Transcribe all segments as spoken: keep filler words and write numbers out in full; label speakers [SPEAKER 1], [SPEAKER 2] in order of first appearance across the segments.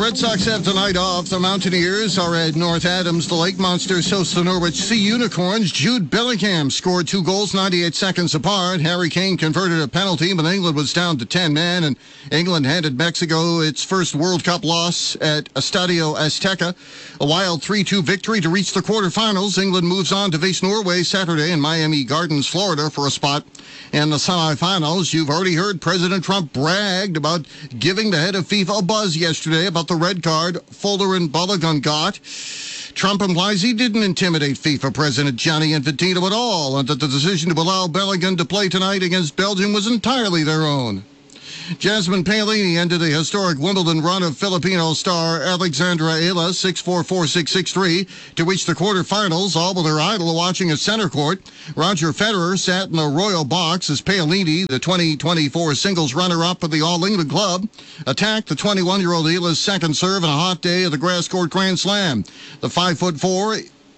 [SPEAKER 1] Red Sox have tonight off. The Mountaineers are at North Adams. The Lake Monsters host the Norwich Sea Unicorns. Jude Bellingham scored two goals ninety-eight seconds apart. Harry Kane converted a penalty, but England was down to ten men, and England handed Mexico its first World Cup loss at Estadio Azteca. A wild three two victory to reach the quarterfinals. England moves on to face Norway Saturday in Miami Gardens, Florida, for a spot in the semifinals. You've already heard President Trump bragged about giving the head of FIFA a buzz yesterday about the red card Folder and Balogun got. Trump implies he didn't intimidate FIFA President Gianni Infantino at all, and that the decision to allow Balogun to play tonight against Belgium was entirely their own. Jasmine Paolini ended the historic Wimbledon run of Filipino star Alexandra Ayla six four four six six three to reach the quarterfinals, all with her idol watching at center court. Roger Federer sat in the royal box as Paolini, the twenty twenty-four singles runner-up of the All England Club, attacked the twenty-one-year-old Ayla's second serve on a hot day of the grass court Grand Slam. The five foot four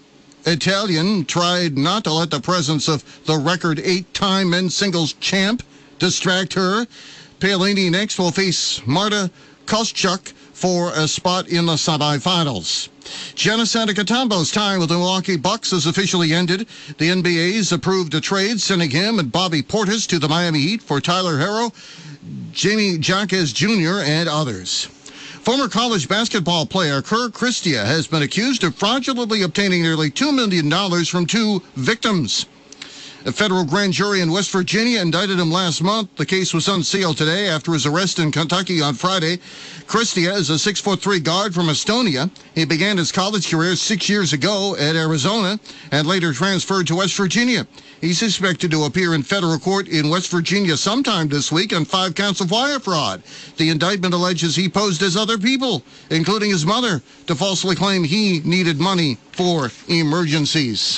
[SPEAKER 1] Italian tried not to let the presence of the record eight-time men's singles champ distract her. Paolini next will face Marta Kostyuk for a spot in the semifinals. Giannis Antetokounmpo's time with the Milwaukee Bucks has officially ended. The N B A's approved a trade, sending him and Bobby Portis to the Miami Heat for Tyler Herro, Jamie Jaquez Junior, and others. Former college basketball player Kerr Christia has been accused of fraudulently obtaining nearly two million dollars from two victims. A federal grand jury in West Virginia indicted him last month. The case was unsealed today after his arrest in Kentucky on Friday. Christia is a six foot three guard from Estonia. He began his college career six years ago at Arizona and later transferred to West Virginia. He's expected to appear in federal court in West Virginia sometime this week on five counts of wire fraud. The indictment alleges he posed as other people, including his mother, to falsely claim he needed money for emergencies.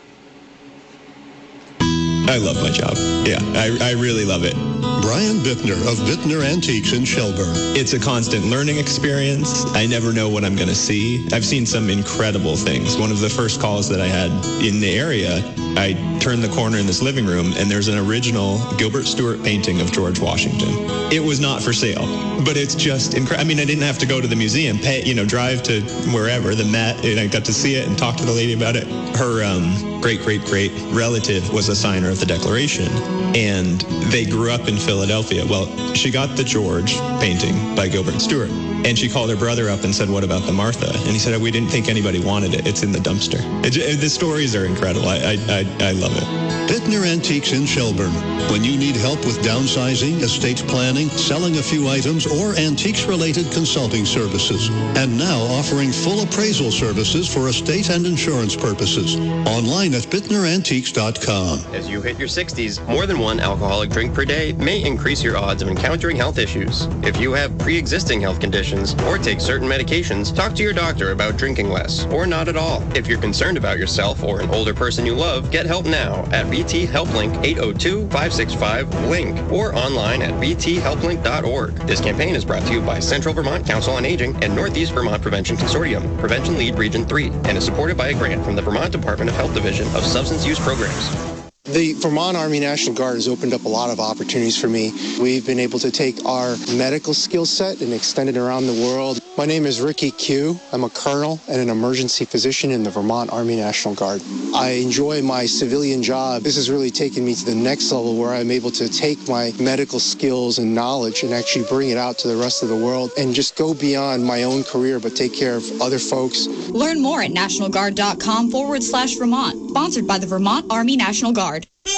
[SPEAKER 2] I love my job. Yeah, I, I really love it.
[SPEAKER 3] Brian Bittner of Bittner Antiques in Shelburne.
[SPEAKER 2] It's a constant learning experience. I never know what I'm going to see. I've seen some incredible things. One of the first calls that I had in the area, I turned the corner in this living room, and there's an original Gilbert Stuart painting of George Washington. It was not for sale, but it's just incredible. I mean, I didn't have to go to the museum, pay, you know, drive to wherever, the Met, and I got to see it and talk to the lady about it. Her um, great-great-great relative was a signer of the Declaration, and they grew up in Philadelphia. Well, she got the George painting by Gilbert Stuart, and she called her brother up and said, "What about the Martha?" And he said, "We didn't think anybody wanted it. It's in the dumpster." It, it, the stories are incredible. I, I, I, I love it.
[SPEAKER 3] Bittner Antiques in Shelburne. When you need help with downsizing, estate planning, selling a few items, or antiques-related consulting services. And now offering full appraisal services for estate and insurance purposes. Online at bittner antiques dot com.
[SPEAKER 4] As you hit your sixties, more than one alcoholic drink per day may increase your odds of encountering health issues. If you have pre-existing health conditions or take certain medications, talk to your doctor about drinking less or not at all. If you're concerned about yourself or an older person you love, get help now at V T Helplink eight oh two, five six five, LINK or online at v t help link dot org. This campaign is brought to you by Central Vermont Council on Aging and Northeast Vermont Prevention Consortium, Prevention Lead Region three, and is supported by a grant from the Vermont Department of Health Division of Substance Use Programs.
[SPEAKER 5] The Vermont Army National Guard has opened up a lot of opportunities for me. We've been able to take our medical skill set and extend it around the world. My name is Ricky Q. I'm a colonel and an emergency physician in the Vermont Army National Guard. I enjoy my civilian job. This has really taken me to the next level where I'm able to take my medical skills and knowledge and actually bring it out to the rest of the world and just go beyond my own career but take care of other folks.
[SPEAKER 6] Learn more at nationalguard.com forward slash Vermont. Sponsored by the Vermont Army National Guard.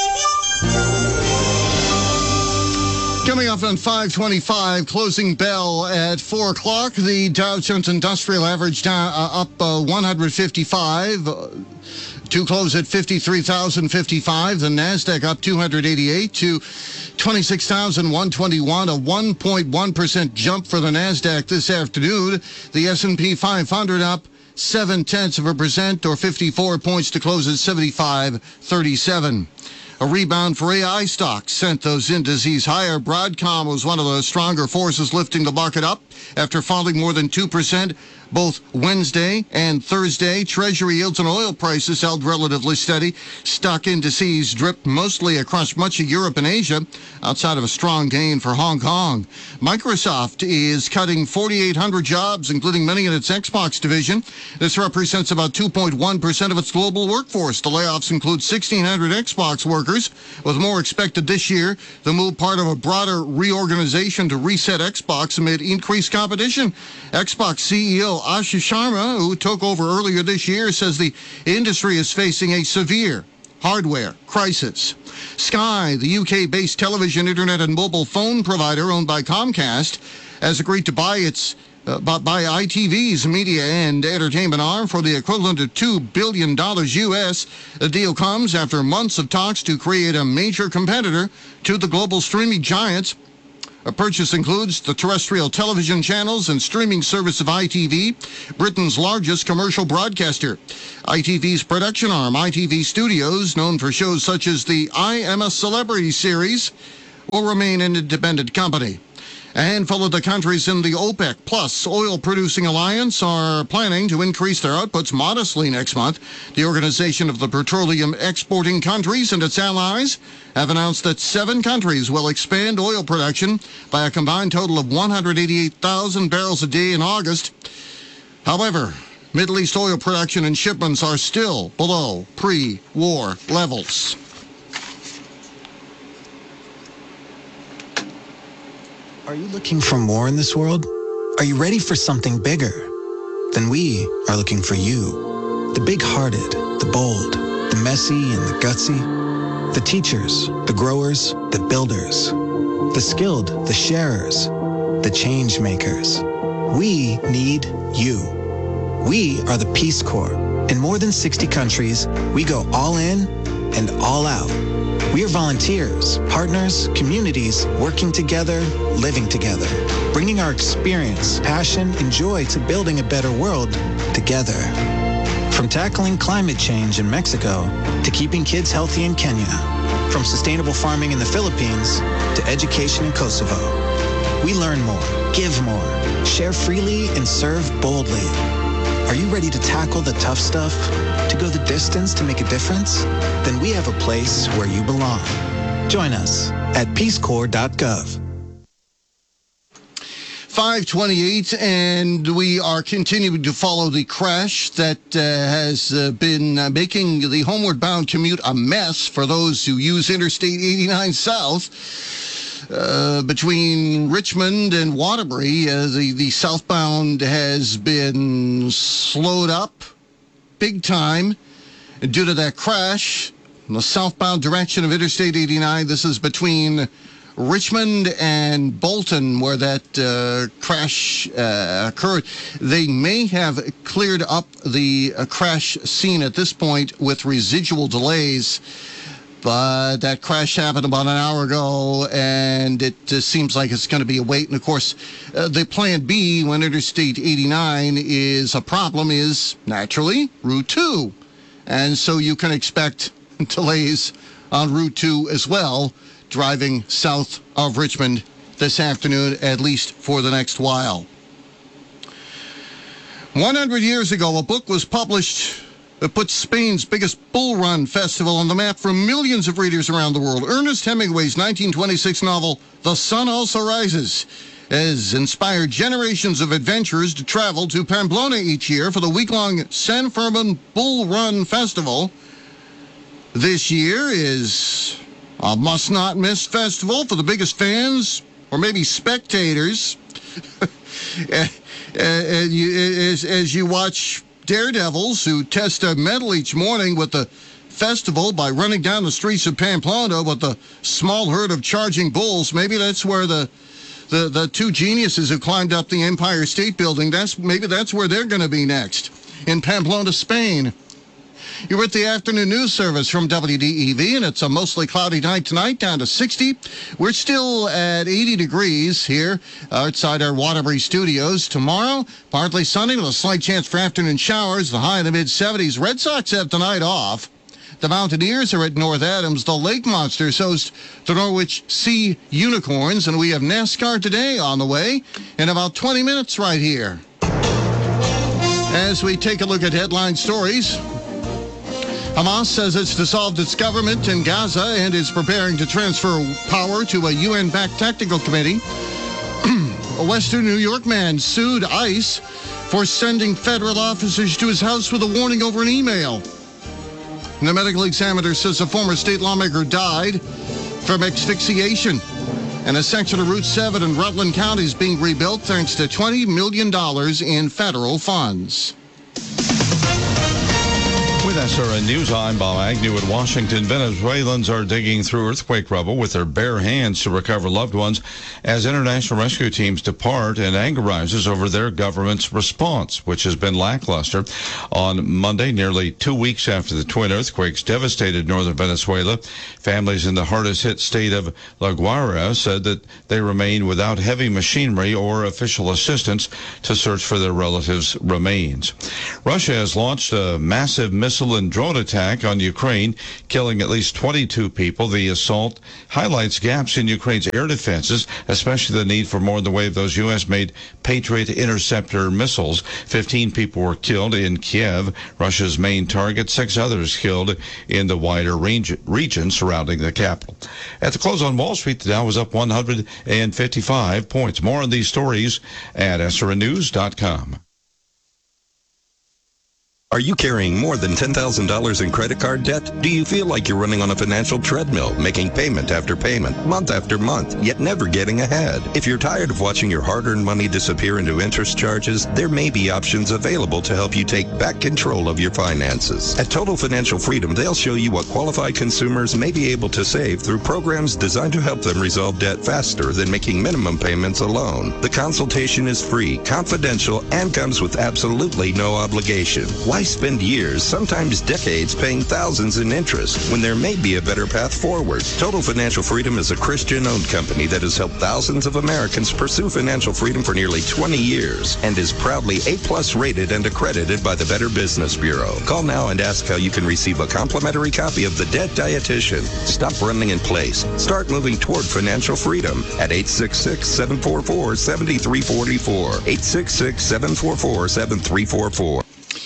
[SPEAKER 1] Coming up on five twenty-five, closing bell at four o'clock. The Dow Jones Industrial Average down, uh, up uh, one hundred fifty-five uh, to close at fifty-three thousand fifty-five. The NASDAQ up two hundred eighty-eight to twenty-six thousand one hundred twenty-one, a one point one percent jump for the NASDAQ this afternoon. The S and P five hundred up seven tenths of a percent or fifty-four points to close at seventy-five thirty-seven. A rebound for A I stocks sent those indices higher. Broadcom was one of the stronger forces lifting the market up after falling more than two percent both Wednesday and Thursday. Treasury yields and oil prices held relatively steady. Stock indices dripped mostly across much of Europe and Asia, outside of a strong gain for Hong Kong. Microsoft is cutting forty-eight hundred jobs, including many in its Xbox division. This represents about two point one percent of its global workforce. The layoffs include sixteen hundred Xbox workers, with more expected this year. The move part of a broader reorganization to reset Xbox amid increased competition. Xbox C E O Ashish Sharma, who took over earlier this year, says the industry is facing a severe hardware crisis. Sky, the U K-based television, internet, and mobile phone provider owned by Comcast, has agreed to buy its uh, buy I T V's media and entertainment arm for the equivalent of two billion dollars U S. The deal comes after months of talks to create a major competitor to the global streaming giants. A purchase includes the terrestrial television channels and streaming service of I T V, Britain's largest commercial broadcaster. I T V's production arm, I T V Studios, known for shows such as the I Am a Celebrity series, will remain an independent company. A handful of the countries in the OPEC Plus oil-producing alliance are planning to increase their outputs modestly next month. The Organization of the Petroleum Exporting Countries and its allies have announced that seven countries will expand oil production by a combined total of one hundred eighty-eight thousand barrels a day in August. However, Middle East oil production and shipments are still below pre-war levels.
[SPEAKER 7] Are you looking for more in this world? Are you ready for something bigger? Then we are looking for you. The big-hearted, the bold, the messy and the gutsy. The teachers, the growers, the builders. The skilled, the sharers, the change makers. We need you. We are the Peace Corps. In more than sixty countries, we go all in and all out. We are volunteers, partners, communities, working together, living together, bringing our experience, passion, and joy to building a better world together. From tackling climate change in Mexico to keeping kids healthy in Kenya, from sustainable farming in the Philippines to education in Kosovo. We learn more, give more, share freely, and serve boldly. Are you ready to tackle the tough stuff? To go the distance to make a difference? Then we have a place where you belong. Join us at peace corps dot gov.
[SPEAKER 1] five twenty-eight, and we are continuing to follow the crash that uh, has uh, been uh, making the homeward bound commute a mess for those who use Interstate eighty-nine South. Uh, between Richmond and Waterbury, uh, the, the southbound has been slowed up big time due to that crash. In the southbound direction of Interstate eighty-nine, this is between Richmond and Bolton where that uh, crash uh, occurred. They may have cleared up the uh, crash scene at this point with residual delays. But that crash happened about an hour ago, and it uh, seems like it's going to be a wait. And, of course, uh, the plan B when Interstate eighty-nine is a problem is, naturally, Route two. And so you can expect delays on Route two as well, driving south of Richmond this afternoon, at least for the next while. one hundred years ago, a book was published that puts Spain's biggest bull run festival on the map for millions of readers around the world. Ernest Hemingway's nineteen twenty-six novel, The Sun Also Rises, has inspired generations of adventurers to travel to Pamplona each year for the week-long San Fermin Bull Run Festival. This year is a must-not-miss festival for the biggest fans, or maybe spectators, as you watch daredevils who test their mettle each morning with the festival by running down the streets of Pamplona with a small herd of charging bulls. Maybe that's where the the, the two geniuses who climbed up the Empire State Building, that's maybe that's where they're going to be next, in Pamplona, Spain. You're with the afternoon news service from W D E V, and it's a mostly cloudy night tonight, down to sixty. We're still at eighty degrees here outside our Waterbury studios. Tomorrow, partly sunny with a slight chance for afternoon showers, the high in the mid-seventies. Red Sox have tonight off. The Mountaineers are at North Adams. The Lake Monsters host the Norwich Sea Unicorns, and we have NASCAR today on the way in about twenty minutes right here. As we take a look at headline stories, Hamas says it's dissolved its government in Gaza and is preparing to transfer power to a U N-backed technical committee. A Western New York man sued ICE for sending federal officers to his house with a warning over an email. The medical examiner says a former state lawmaker died from asphyxiation. And a section of Route seven in Rutland County is being rebuilt thanks to twenty million dollars in federal funds.
[SPEAKER 8] With S R N News, I'm Bob Agnew in Washington. Venezuelans are digging through earthquake rubble with their bare hands to recover loved ones as international rescue teams depart, and anger rises over their government's response, which has been lackluster. On Monday, nearly two weeks after the twin earthquakes devastated northern Venezuela, families in the hardest hit state of La Guaira said that they remain without heavy machinery or official assistance to search for their relatives' remains. Russia has launched a massive missile and drone attack on Ukraine, killing at least twenty-two people. The assault highlights gaps in Ukraine's air defenses, especially the need for more in the way of those U S-made Patriot interceptor missiles. Fifteen people were killed in Kiev, Russia's main target. Six others killed in the wider range, region surrounding the capital. At the close on Wall Street, the Dow was up one hundred fifty-five points. More on these stories at S R N news dot com.
[SPEAKER 9] Are you carrying more than ten thousand dollars in credit card debt? Do you feel like you're running on a financial treadmill, making payment after payment, month after month, yet never getting ahead? If you're tired of watching your hard-earned money disappear into interest charges, there may be options available to help you take back control of your finances. At Total Financial Freedom, they'll show you what qualified consumers may be able to save through programs designed to help them resolve debt faster than making minimum payments alone. The consultation is free, confidential, and comes with absolutely no obligation. Why spend years, sometimes decades, paying thousands in interest when there may be a better path forward? Total Financial Freedom is a Christian-owned company that has helped thousands of Americans pursue financial freedom for nearly twenty years and is proudly A-plus rated and accredited by the Better Business Bureau. Call now and ask how you can receive a complimentary copy of The Debt Dietitian. Stop running in place. Start moving toward financial freedom at eight six six, seven four four, seven three four four. eight six six, seven four four, seven three four four.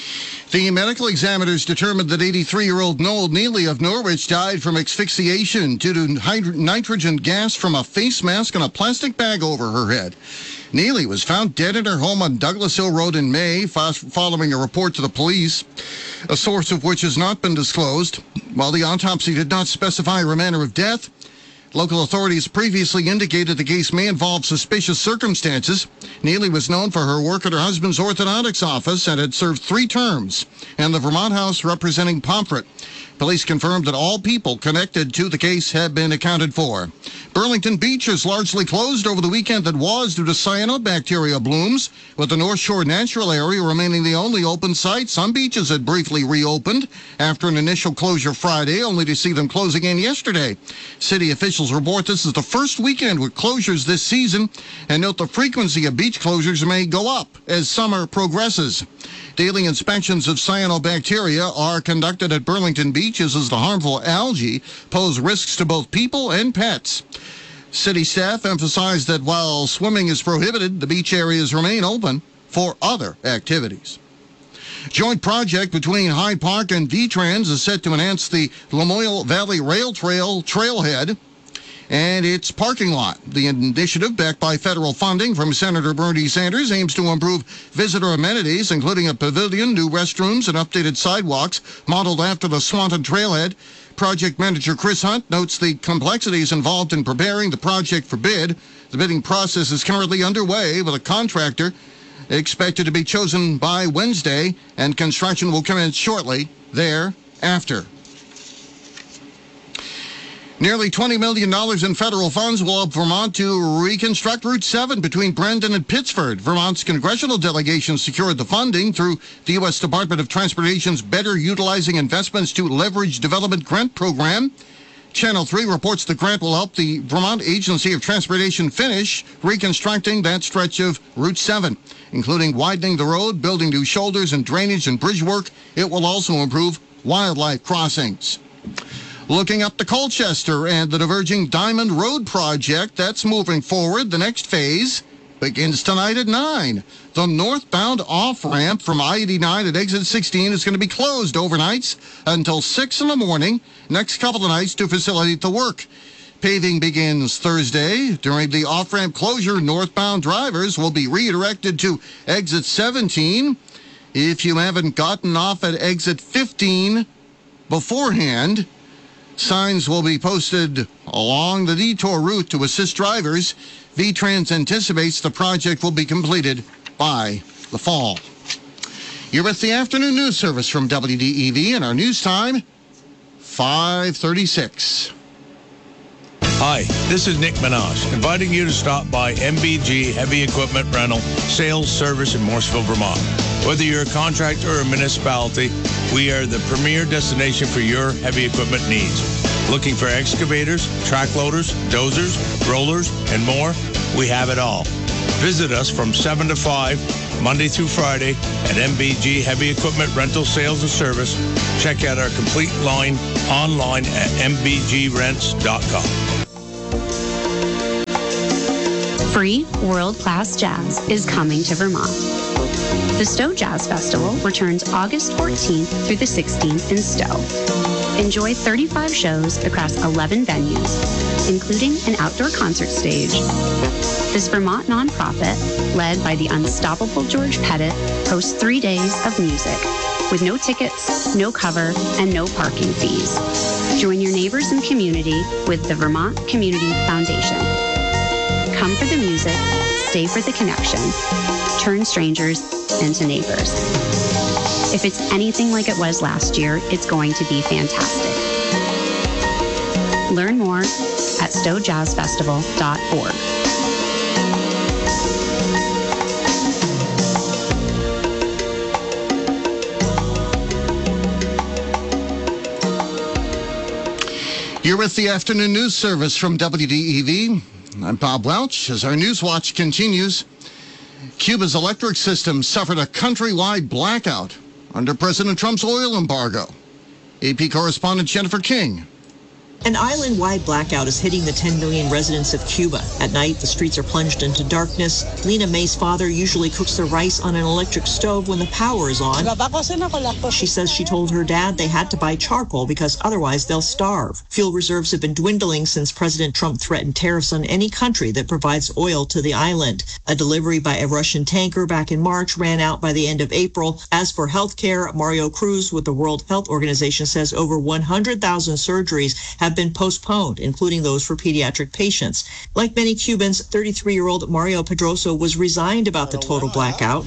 [SPEAKER 1] The medical examiners determined that eighty-three-year-old Noel Neely of Norwich died from asphyxiation due to hyd- nitrogen gas from a face mask and a plastic bag over her head. Neely was found dead in her home on Douglas Hill Road in May, fo- following a report to the police, a source of which has not been disclosed. While the autopsy did not specify her manner of death, local authorities previously indicated the case may involve suspicious circumstances. Neely was known for her work at her husband's orthodontics office and had served three terms in the Vermont House representing Pomfret. Police confirmed that all people connected to the case have been accounted for. Burlington Beach is largely closed over the weekend that was due to cyanobacteria blooms, with the North Shore Natural Area remaining the only open site. Some beaches had briefly reopened after an initial closure Friday, only to see them close again yesterday. City officials report this is the first weekend with closures this season, and note the frequency of beach closures may go up as summer progresses. Daily inspections of cyanobacteria are conducted at Burlington Beaches as the harmful algae pose risks to both people and pets. City staff emphasized that while swimming is prohibited, the beach areas remain open for other activities. Joint project between Hyde Park and V-Trans is set to enhance the Lamoille Valley Rail Trail trailhead and its parking lot. The initiative, backed by federal funding from Senator Bernie Sanders, aims to improve visitor amenities, including a pavilion, new restrooms, and updated sidewalks modeled after the Swanton Trailhead. Project manager Chris Hunt notes the complexities involved in preparing the project for bid. The bidding process is currently underway, with a contractor expected to be chosen by Wednesday, and construction will commence shortly thereafter. Nearly twenty million dollars in federal funds will help Vermont to reconstruct Route seven between Brandon and Pittsford. Vermont's congressional delegation secured the funding through the U S Department of Transportation's Better Utilizing Investments to Leverage Development Grant Program. Channel three reports the grant will help the Vermont Agency of Transportation finish reconstructing that stretch of Route seven, including widening the road, building new shoulders and drainage and bridge work. It will also improve wildlife crossings. Looking up to Colchester and the diverging Diamond Road project, that's moving forward. The next phase begins tonight at nine. The northbound off-ramp from I eighty-nine at exit sixteen is going to be closed overnights until six in the morning next couple of nights to facilitate the work. Paving begins Thursday. During the off-ramp closure, northbound drivers will be redirected to exit seventeen. If you haven't gotten off at exit fifteen beforehand, signs will be posted along the detour route to assist drivers. V-Trans anticipates the project will be completed by the fall. You're with the afternoon news service from W D E V, and our news time, five thirty-six.
[SPEAKER 10] Hi, this is Nick Minaj, inviting you to stop by M B G Heavy Equipment Rental Sales Service in Morrisville, Vermont. Whether you're a contractor or a municipality, we are the premier destination for your heavy equipment needs. Looking for excavators, track loaders, dozers, rollers, and more? We have it all. Visit us from seven to five, Monday through Friday, at M B G Heavy Equipment Rental Sales and Service. Check out our complete line online at m b g rents dot com.
[SPEAKER 11] Free world-class jazz is coming to Vermont. The Stowe Jazz Festival returns August fourteenth through the sixteenth in Stowe. Enjoy thirty-five shows across eleven venues, including an outdoor concert stage. This Vermont nonprofit, led by the unstoppable George Pettit, hosts three days of music with no tickets, no cover, and no parking fees. Join your neighbors and community with the Vermont Community Foundation. Come for the music, stay for the connection, turn strangers into neighbors. If it's anything like it was last year, it's going to be fantastic. Learn more at stowe jazz festival dot org.
[SPEAKER 1] You're with the afternoon news service from W D E V. I'm Bob Welch. As our news watch continues, Cuba's electric system suffered a countrywide blackout under President Trump's oil embargo. A P correspondent Jennifer King.
[SPEAKER 12] An island-wide blackout is hitting the ten million residents of Cuba. At night, the streets are plunged into darkness. Lena May's father usually cooks the rice on an electric stove when the power is on. She says she told her dad they had to buy charcoal because otherwise they'll starve. Fuel reserves have been dwindling since President Trump threatened tariffs on any country that provides oil to the island. A delivery by a Russian tanker back in March ran out by the end of April. As for health care, Mario Cruz with the World Health Organization says over one hundred thousand surgeries have been postponed, including those for pediatric patients. Like many Cubans, thirty-three-year-old Mario Pedroso was resigned about the total blackout.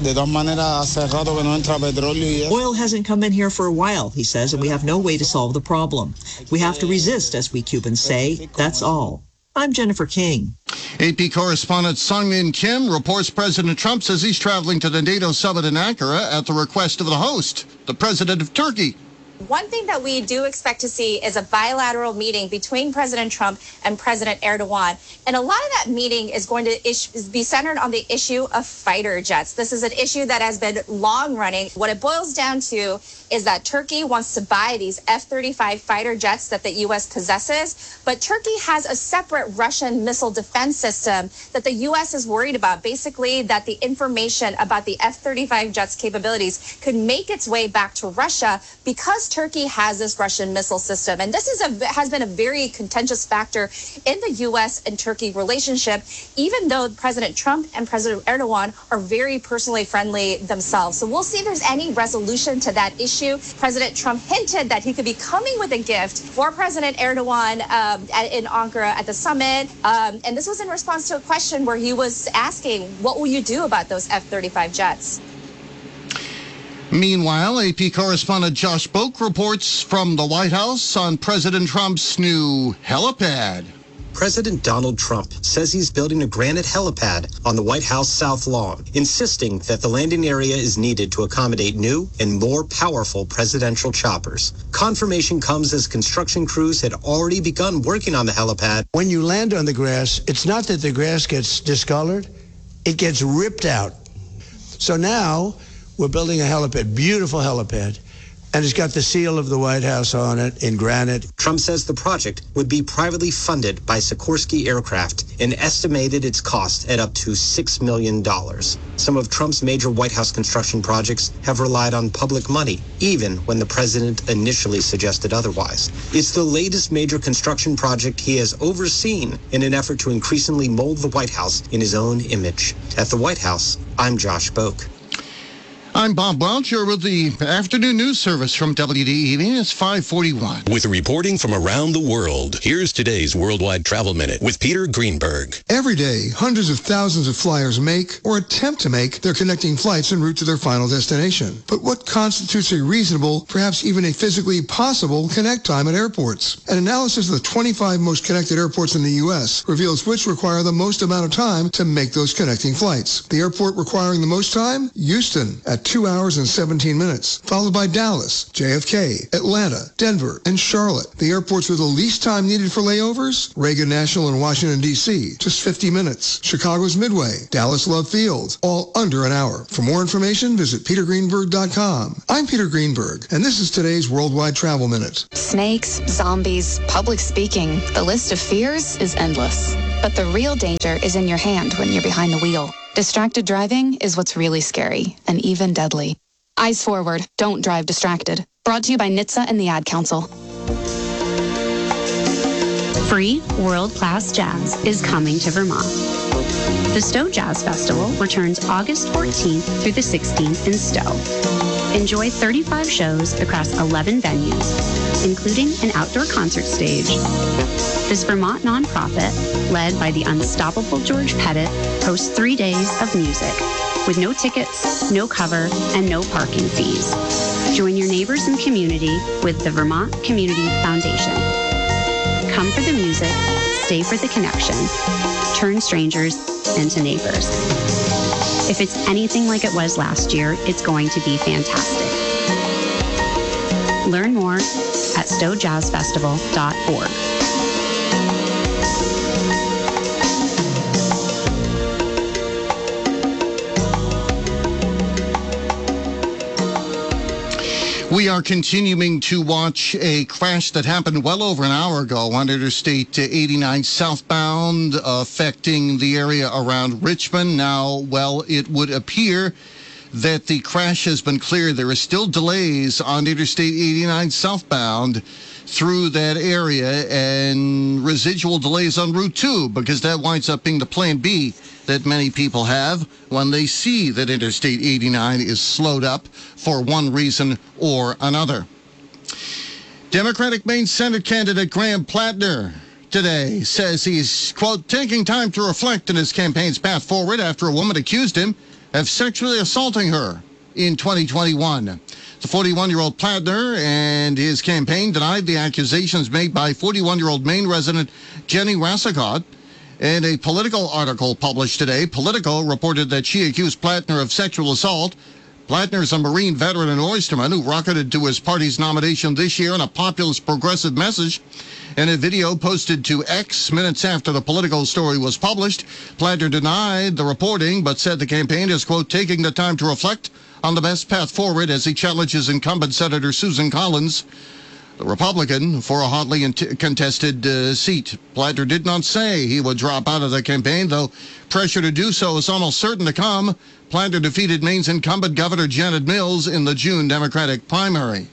[SPEAKER 12] Oil hasn't come in here for a while, he says, and we have no way to solve the problem. We have to resist, as we Cubans say. That's all. I'm Jennifer King.
[SPEAKER 1] A P correspondent Sung-Min Kim reports President Trump says he's traveling to the NATO summit in Ankara at the request of the host, the president of Turkey.
[SPEAKER 13] One thing that we do expect to see is a bilateral meeting between President Trump and President Erdogan. And a lot of that meeting is going to ish- be centered on the issue of fighter jets. This is an issue that has been long running. What it boils down to is that Turkey wants to buy these F thirty-five fighter jets that the U S possesses, but Turkey has a separate Russian missile defense system that the U S is worried about. Basically, that the information about the F thirty-five jets' capabilities could make its way back to Russia because Turkey has this Russian missile system. And this is a has been a very contentious factor in the U S and Turkey relationship, even though President Trump and President Erdogan are very personally friendly themselves. So we'll see if there's any resolution to that issue. President Trump hinted that he could be coming with a gift for President Erdogan um, at, in Ankara at the summit. Um, and this was in response to a question where he was asking, what will you do about those F thirty-five jets?
[SPEAKER 1] Meanwhile, A P correspondent Josh Boak reports from the White House on President Trump's new helipad.
[SPEAKER 14] President Donald Trump says he's building a granite helipad on the White House South Lawn, insisting that the landing area is needed to accommodate new and more powerful presidential choppers. Confirmation comes as construction crews had already begun working on the helipad.
[SPEAKER 15] When you land on the grass, it's not that the grass gets discolored, it gets ripped out. So now we're building a helipad, beautiful helipad, and it's got the seal of the White House on it in granite.
[SPEAKER 14] Trump says the project would be privately funded by Sikorsky Aircraft and estimated its cost at up to six million dollars. Some of Trump's major White House construction projects have relied on public money, even when the president initially suggested otherwise. It's the latest major construction project he has overseen in an effort to increasingly mold the White House in his own image. At the White House, I'm Josh Boak.
[SPEAKER 1] I'm Bob Welch. You're with the afternoon news service from W D E V. It's five forty-one.
[SPEAKER 16] With reporting from around the world, here's today's Worldwide Travel Minute with Peter Greenberg.
[SPEAKER 17] Every day, hundreds of thousands of flyers make or attempt to make their connecting flights en route to their final destination. But what constitutes a reasonable, perhaps even a physically possible connect time at airports? An analysis of the twenty-five most connected airports in the U S reveals which require the most amount of time to make those connecting flights. The airport requiring the most time? Houston, at two hours and seventeen minutes, followed by Dallas, J F K, Atlanta, Denver, and Charlotte. The airports with the least time needed for layovers? Reagan National in Washington, D C, just fifty minutes. Chicago's Midway, Dallas Love Field, all under an hour. For more information, visit peter greenberg dot com. I'm Peter Greenberg, and this is today's Worldwide Travel Minute.
[SPEAKER 18] Snakes, zombies, public speaking. The list of fears is endless. But the real danger is in your hand when you're behind the wheel. Distracted driving is what's really scary and even deadly. Eyes forward, don't drive distracted. Brought to you by N H T S A and the Ad Council.
[SPEAKER 11] Free world-class jazz is coming to Vermont. The Stowe Jazz Festival returns August fourteenth through the sixteenth in Stowe. Enjoy thirty-five shows across eleven venues, including an outdoor concert stage. This Vermont nonprofit, led by the unstoppable George Pettit, hosts three days of music with no tickets, no cover, and no parking fees. Join your neighbors and community with the Vermont Community Foundation. Come for the music, stay for the connection, turn strangers into neighbors. If it's anything like it was last year, it's going to be fantastic. Learn more at stowe jazz festival dot org.
[SPEAKER 1] We are continuing to watch a crash that happened well over an hour ago on Interstate eighty-nine southbound, affecting the area around Richmond. Now, well, it would appear that the crash has been cleared. There are still delays on Interstate eighty-nine southbound through that area, and residual delays on Route two, because that winds up being the plan B that many people have when they see that Interstate eighty-nine is slowed up for one reason or another. Democratic Maine Senate candidate Graham Plattner today says he's, quote, taking time to reflect on his campaign's path forward after a woman accused him of sexually assaulting her in twenty twenty-one. The forty-one-year-old Plattner and his campaign denied the accusations made by forty-one-year-old Maine resident Jenny Rassicot. In a Politico article published today, Politico reported that she accused Plattner of sexual assault. Plattner is a Marine veteran and oysterman who rocketed to his party's nomination this year in a populist progressive message. In a video posted to X minutes after the Politico story was published, Plattner denied the reporting but said the campaign is, quote, taking the time to reflect on the best path forward as he challenges incumbent Senator Susan Collins, the Republican, for a hotly contested uh, seat. Plattner did not say he would drop out of the campaign, though pressure to do so is almost certain to come. Plattner defeated Maine's incumbent Governor Janet Mills in the June Democratic primary.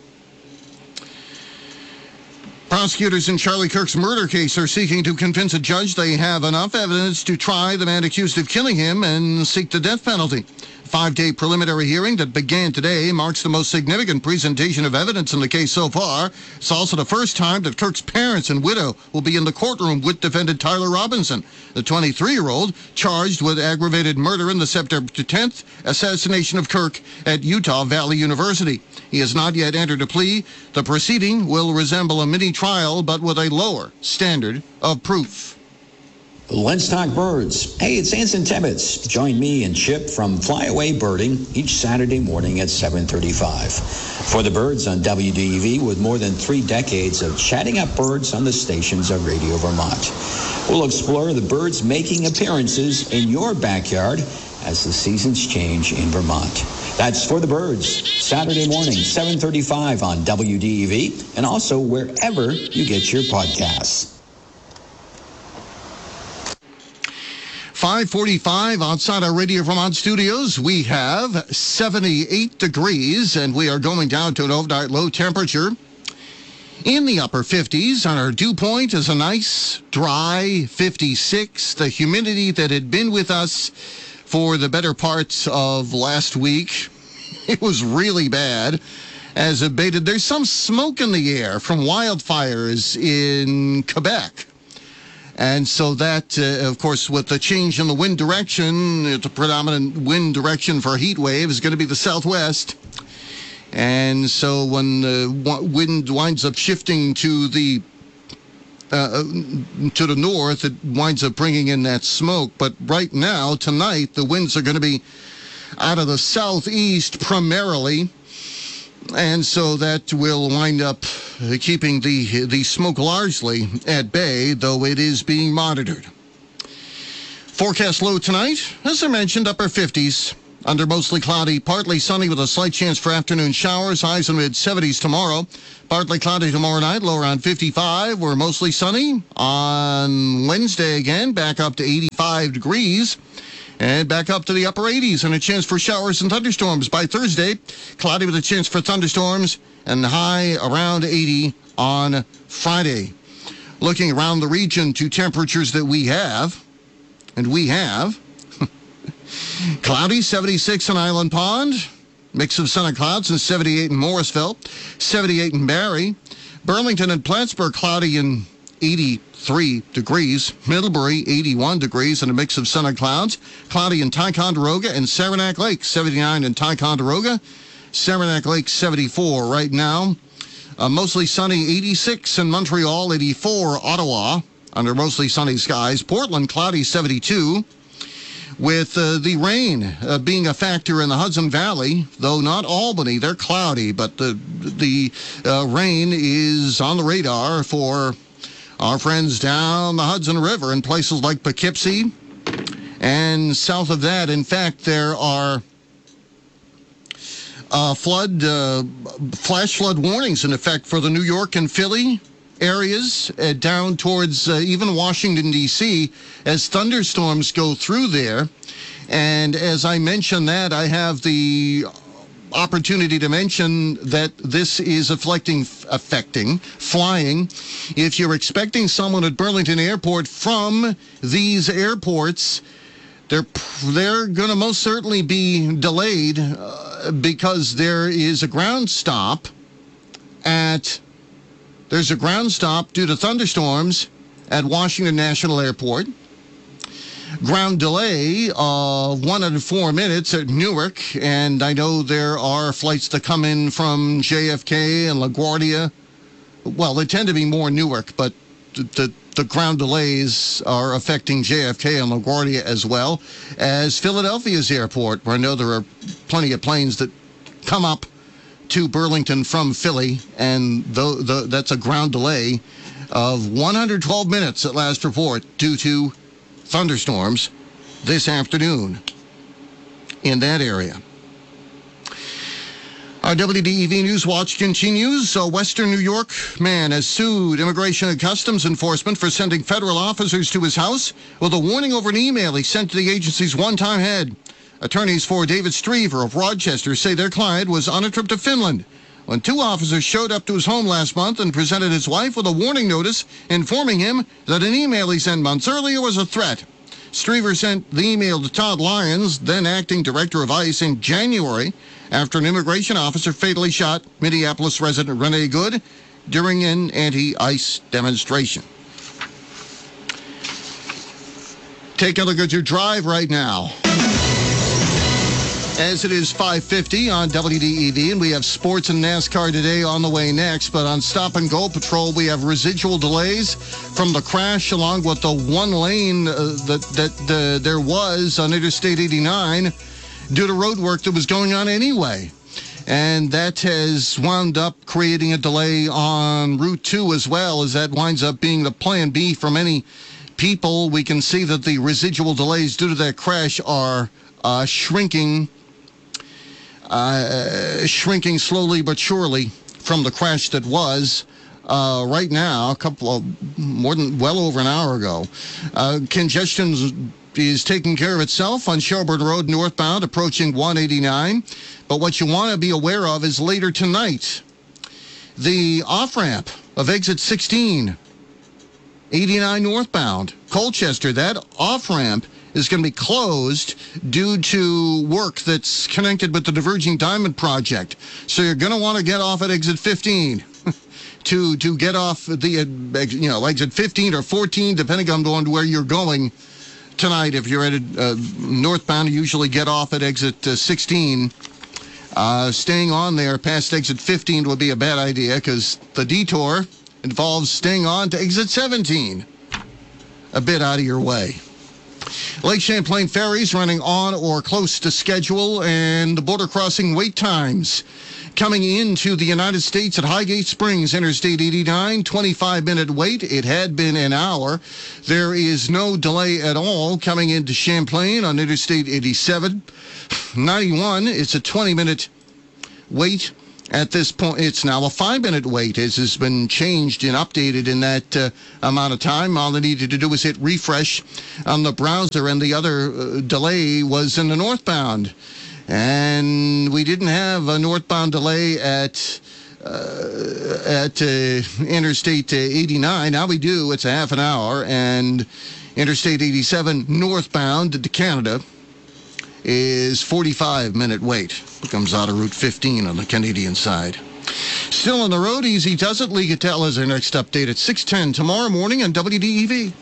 [SPEAKER 1] Prosecutors in Charlie Kirk's murder case are seeking to convince a judge they have enough evidence to try the man accused of killing him and seek the death penalty. Five-day preliminary hearing that began today marks the most significant presentation of evidence in the case so far. It's also the first time that Kirk's parents and widow will be in the courtroom with defendant Tyler Robinson, the twenty-three-year-old charged with aggravated murder in the September tenth assassination of Kirk at Utah Valley University. He has not yet entered a plea. The proceeding will resemble a mini-trial, but with a lower standard of proof.
[SPEAKER 19] Let's talk birds. Hey, it's Anson Tebbets. Join me and Chip from Flyaway Birding each Saturday morning at seven thirty-five. For the birds on W D E V, with more than three decades of chatting up birds on the stations of Radio Vermont. We'll explore the birds making appearances in your backyard as the seasons change in Vermont. That's For the Birds, Saturday morning, seven thirty-five on W D E V, and also wherever you get your podcasts.
[SPEAKER 1] five forty-five outside our Radio Vermont studios. We have seventy-eight degrees, and we are going down to an overnight low temperature in the upper fifties. On our dew point is a nice, dry fifty-six. The humidity that had been with us for the better parts of last week, it was really bad, as abated. There's some smoke in the air from wildfires in Quebec. And so that, uh, of course, with the change in the wind direction, the predominant wind direction for a heat wave is going to be the southwest. And so when the wind winds up shifting to the uh, to the north, it winds up bringing in that smoke. But right now, tonight, the winds are going to be out of the southeast primarily. And so that will wind up keeping the the smoke largely at bay, though it is being monitored. Forecast low tonight, as I mentioned, upper fifties. Under mostly cloudy, partly sunny with a slight chance for afternoon showers. Highs in mid seventies tomorrow. Partly cloudy tomorrow night, low around fifty-five. We're mostly sunny on Wednesday again, back up to eighty-five degrees. And back up to the upper eighties and a chance for showers and thunderstorms by Thursday. Cloudy with a chance for thunderstorms and high around eighty on Friday. Looking around the region to temperatures that we have, and we have cloudy, seventy-six in Island Pond, mix of sun and clouds, and seventy-eight in Morrisville, seventy-eight in Barrie, Burlington and Plattsburgh, cloudy and eighty-three degrees, Middlebury, eighty-one degrees, and a mix of sun and clouds, cloudy in Ticonderoga and Saranac Lake, seventy-nine in Ticonderoga, Saranac Lake, seventy-four right now, uh, mostly sunny, eighty-six in Montreal, eighty-four Ottawa, under mostly sunny skies, Portland, cloudy, seventy-two, with uh, the rain uh, being a factor in the Hudson Valley, though not Albany. They're cloudy, but the the uh, rain is on the radar for our friends down the Hudson River in places like Poughkeepsie and south of that. In fact, there are uh, flood, uh, flash flood warnings in effect for the New York and Philly areas, uh, down towards uh, even Washington, D C, as thunderstorms go through there. And as I mentioned that, I have the opportunity to mention that this is affecting, affecting flying. If you're expecting someone at Burlington Airport from these airports, they're, they're going to most certainly be delayed uh, because there is a ground stop at There's a ground stop due to thunderstorms at Washington National Airport. Ground delay of one and four minutes at Newark, and I know there are flights that come in from J F K and LaGuardia. Well, they tend to be more Newark, but the, the, the ground delays are affecting J F K and LaGuardia as well as Philadelphia's airport, where I know there are plenty of planes that come up to Burlington from Philly, and the, the, that's a ground delay of one hundred twelve minutes at last report due to thunderstorms this afternoon in that area. Our W D E V News Watch continues. A Western New York man has sued Immigration and Customs Enforcement for sending federal officers to his house with a warning over an email he sent to the agency's one-time head. Attorneys for David Strever of Rochester say their client was on a trip to Finland when two officers showed up to his home last month and presented his wife with a warning notice informing him that an email he sent months earlier was a threat. Strever sent the email to Todd Lyons, then acting director of ICE, in January after an immigration officer fatally shot Minneapolis resident Renee Good during an anti-ICE demonstration. Take a look at your drive right now. As it is five fifty on W D E V, and we have sports and NASCAR today on the way next. But on Stop and Go Patrol, we have residual delays from the crash along with the one lane uh, that, that uh, there was on Interstate eighty-nine due to road work that was going on anyway. And that has wound up creating a delay on Route two as well, as that winds up being the plan B for many people. We can see that the residual delays due to that crash are uh, shrinking uh, shrinking slowly but surely from the crash that was. Uh, right now, a couple of, more than, well over an hour ago. Uh, congestion is taking care of itself on Shelburne Road northbound, approaching one eighty-nine. But what you want to be aware of is later tonight, the off-ramp of exit sixteen, eighty-nine northbound, Colchester, that off-ramp is going to be closed due to work that's connected with the Diverging Diamond Project. So you're going to want to get off at exit fifteen. to to get off the, you know, exit fifteen or fourteen, depending on where you're going tonight. If you're headed uh, northbound, you usually get off at exit uh, sixteen. Uh, staying on there past exit fifteen would be a bad idea because the detour involves staying on to exit seventeen. A bit out of your way. Lake Champlain ferries running on or close to schedule, and the border crossing wait times. Coming into the United States at Highgate Springs, Interstate eighty-nine, twenty-five minute wait. It had been an hour. There is no delay at all coming into Champlain on Interstate eighty-seven. ninety-one, it's a twenty minute wait. At this point, it's now a five minute wait, as has been changed and updated in that uh, amount of time. All they needed to do was hit refresh on the browser, and the other uh, delay was in the northbound. And we didn't have a northbound delay at uh, at uh, Interstate eighty-nine. Now we do. It's a half an hour. And Interstate eighty-seven northbound to Canada is forty-five minute wait. It comes out of Route fifteen on the Canadian side. Still on the road, easy does it. Lee Gattel is our next update at six ten tomorrow morning on W D E V.